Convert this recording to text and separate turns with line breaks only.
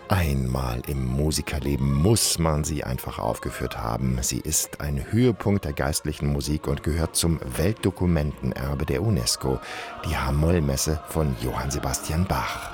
Einmal im Musikerleben muss man sie einfach aufgeführt haben. Sie ist ein Höhepunkt der geistlichen Musik und gehört zum Weltdokumentenerbe der UNESCO, die H-Moll-Messe von Johann Sebastian Bach.